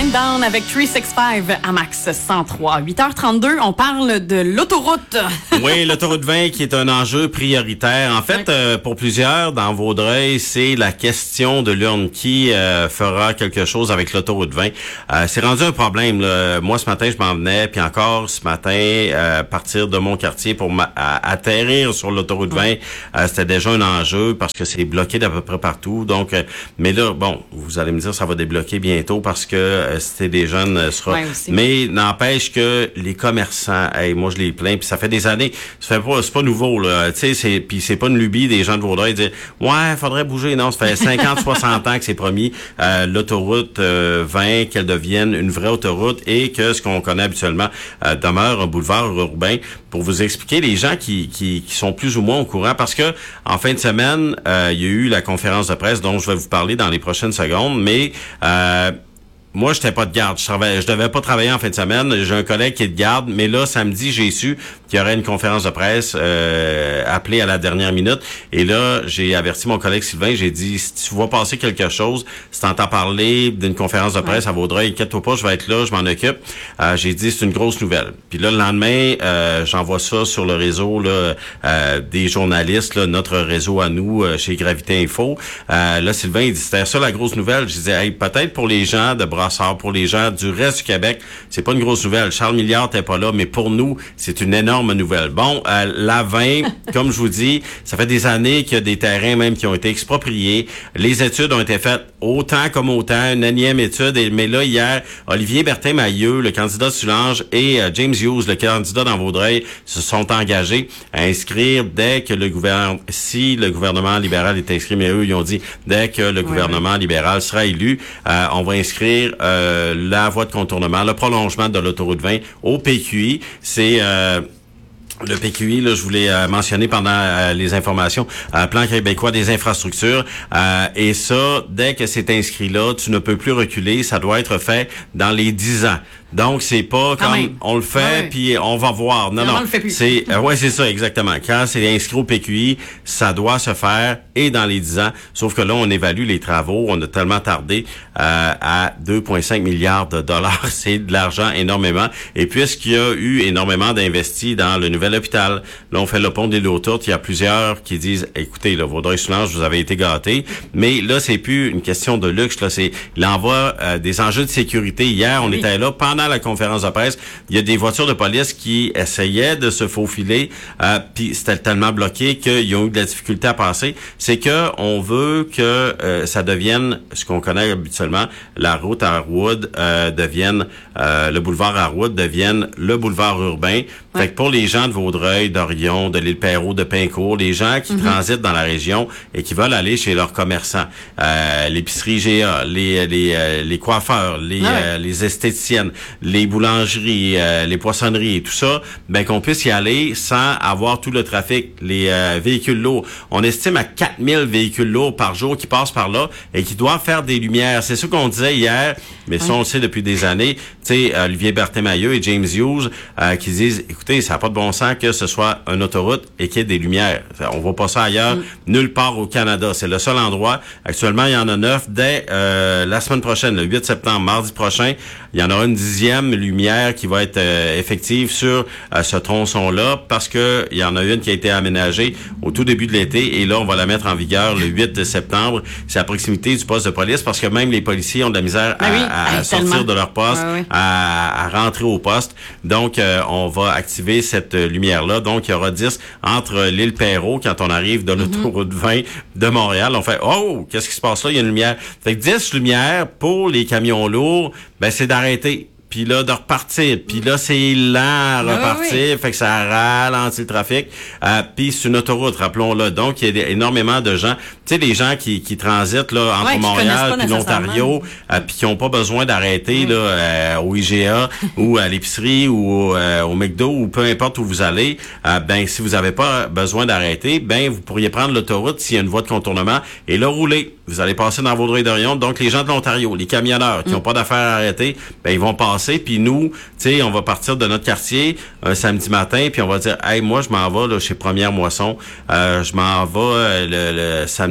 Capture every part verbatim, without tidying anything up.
Wind Down avec trois cent soixante-quinze à Max cent trois. huit heures trente-deux, on parle de l'autoroute. Oui, l'autoroute vingt qui est un enjeu prioritaire. En fait, oui. euh, pour plusieurs dans Vaudreuil, c'est la question de l'urne qui euh, fera quelque chose avec l'autoroute vingt. Euh, c'est rendu un problème. Là. Moi, ce matin, je m'en venais, puis encore ce matin, euh, partir de mon quartier pour ma- à, atterrir sur l'autoroute vingt, euh, c'était déjà un enjeu parce que c'est bloqué d'à peu près partout. Donc, euh, mais là, bon, vous allez me dire, ça va débloquer bientôt parce que euh, c'était des jeunes euh, sera. Ouais, mais n'empêche que les commerçants, hey, moi je les plains, puis ça fait des années, ça fait pas, c'est pas nouveau là, tu sais, c'est, puis c'est pas une lubie des gens de Vaudreuil de dire, ouais, faudrait bouger. Non, ça fait cinquante, soixante ans que c'est promis euh, l'autoroute euh, vingt qu'elle devienne une vraie autoroute et que ce qu'on connaît habituellement euh, demeure un boulevard urbain. Pour vous expliquer, les gens qui, qui qui sont plus ou moins au courant, parce que en fin de semaine, euh, il y a eu la conférence de presse dont je vais vous parler dans les prochaines secondes, mais euh, moi, j'étais pas de garde. Je travaillais, je devais pas travailler en fin de semaine. J'ai un collègue qui est de garde, mais là, samedi, j'ai su qu'il y aurait une conférence de presse euh, appelée à la dernière minute. Et là, j'ai averti mon collègue Sylvain. J'ai dit, si tu vois passer quelque chose, si t'entends parler d'une conférence de presse à Vaudreuil, inquiète-toi pas, je vais être là, je m'en occupe. Euh, j'ai dit, c'est une grosse nouvelle. Puis là, le lendemain, euh, j'envoie ça sur le réseau là, euh, des journalistes, là, notre réseau à nous, euh, chez Gravité Info. Euh, là, Sylvain, il dit, c'était ça la grosse nouvelle. Je disais, hey, peut-être pour les gens de Brassard, pour les gens du reste du Québec, c'est pas une grosse nouvelle. Charles Milliard n'était pas là, mais pour nous, c'est une énorme nouvelle. Bon, euh, la vingt, comme je vous dis, ça fait des années qu'il y a des terrains même qui ont été expropriés. Les études ont été faites autant comme autant, une énième étude. Et, mais là, hier, Olivier Bertin-Mahieu, le candidat de Soulanges, et euh, James Hughes, le candidat dans Vaudreuil, se sont engagés à inscrire dès que le gouvernement, si le gouvernement libéral est inscrit, mais eux, ils ont dit, dès que le ouais, gouvernement ouais. libéral sera élu, euh, on va inscrire euh, la voie de contournement, le prolongement de l'autoroute vingt au P Q I. C'est euh, le P Q I, là, je voulais euh, mentionner pendant euh, les informations, euh, Plan québécois des infrastructures. Euh, et ça, dès que c'est inscrit là, tu ne peux plus reculer. Ça doit être fait dans les dix ans. Donc, c'est pas Quand comme même. on le fait, ouais. puis on va voir. Non, non. On le fait plus. C'est, euh, ouais, c'est ça, exactement. Quand c'est inscrit au P Q I, ça doit se faire et dans les dix ans. Sauf que là, on évalue les travaux. On a tellement tardé euh, à deux virgule cinq milliards de dollars. C'est de l'argent énormément. Et puisqu'il y a eu énormément d'investis dans le nouvel hôpital, là, on fait le pont des Lourdes. Il y a plusieurs qui disent, écoutez, là, Vaudreuil-Soulanges, vous avez été gâtés. Mais là, c'est plus une question de luxe. Là, c'est l'envoi euh, des enjeux de sécurité. Hier, on oui. était là pendant la conférence de presse, il y a des voitures de police qui essayaient de se faufiler, euh, puis c'était tellement bloqué qu'ils ont eu de la difficulté à passer. C'est que on veut que euh, ça devienne ce qu'on connaît habituellement, la route à Harwood euh, devienne, euh, le boulevard Harwood devienne le boulevard urbain. Ouais. Fait que pour les gens de Vaudreuil, d'Orion, de l'île Perrot, de Pincourt, les gens qui mm-hmm. transitent dans la région et qui veulent aller chez leurs commerçants, euh, l'épicerie G A, les les euh, les coiffeurs, les ouais. euh, les esthéticiennes, les boulangeries, euh, les poissonneries et tout ça, ben qu'on puisse y aller sans avoir tout le trafic, les euh, véhicules lourds. On estime à quatre mille véhicules lourds par jour qui passent par là et qui doivent faire des lumières. C'est ce qu'on disait hier, mais oui. ça on le sait depuis des années. Tu sais, Olivier Bertin-Mahieu et James Hughes euh, qui disent, écoutez, ça n'a pas de bon sens que ce soit une autoroute et qu'il y ait des lumières. On voit pas ça ailleurs, mm. nulle part au Canada. C'est le seul endroit. Actuellement, il y en a neuf. Dès euh, la semaine prochaine, le huit septembre, mardi prochain, il y en aura une dixième lumière qui va être euh, effective sur euh, ce tronçon-là parce que il y en a une qui a été aménagée au tout début de l'été et là, on va la mettre en vigueur le huit septembre. C'est à proximité du poste de police parce que même les policiers ont de la misère à, oui, à, à sortir tellement. de leur poste, ouais, ouais. À, à rentrer au poste. Donc, euh, on va activer cette euh, lumière-là. Donc, il y aura dix entre l'île Perrot quand on arrive de l'autoroute mm-hmm. vingt de Montréal. On fait, oh, qu'est-ce qui se passe là? Il y a une lumière. Fait que dix lumières pour les camions lourds, ben c'est d'arrêter. Puis là, de repartir. Puis là, c'est lent à repartir. Oui, oui. Fait que ça ralentit le trafic. Euh, puis c'est une autoroute, rappelons-le. Donc, il y a énormément de gens. Tu sais, les gens qui, qui transitent là entre ouais, Montréal puis l'Ontario, euh, puis qui n'ont pas besoin d'arrêter oui. là euh, au I G A ou à l'épicerie ou euh, au McDo ou peu importe où vous allez. Euh, ben, si vous n'avez pas besoin d'arrêter, ben vous pourriez prendre l'autoroute s'il y a une voie de contournement et là rouler. Vous allez passer dans Vaudreuil-Dorion. Donc, les gens de l'Ontario, les camionneurs qui n'ont mm. pas d'affaires à arrêter, ben ils vont passer. Puis nous, tu sais, on va partir de notre quartier un samedi matin, puis on va dire, hey, moi, je m'en vais là chez Première Moisson. Euh, je m'en vais euh, le, le samedi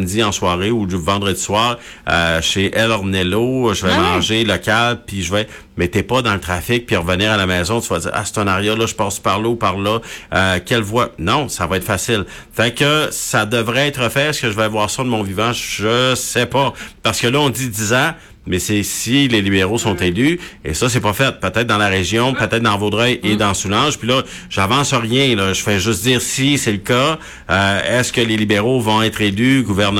samedi en soirée ou du vendredi soir euh, chez El Ornello, je vais Ah. manger local, puis je vais... Mais t'es pas dans le trafic, puis revenir à la maison, tu vas dire, ah, c'est un aria, là, je passe par là ou par là, euh, quelle voie? Non, ça va être facile. Fait que ça devrait être fait. Est-ce que je vais voir ça de mon vivant? Je sais pas. Parce que là, on dit dix ans, mais c'est si les libéraux sont élus, et ça, c'est pas fait. Peut-être dans la région, peut-être dans Vaudreuil et dans Soulanges. Puis là, j'avance rien, là. Je fais juste dire si c'est le cas, euh, est-ce que les libéraux vont être élus, gouvernement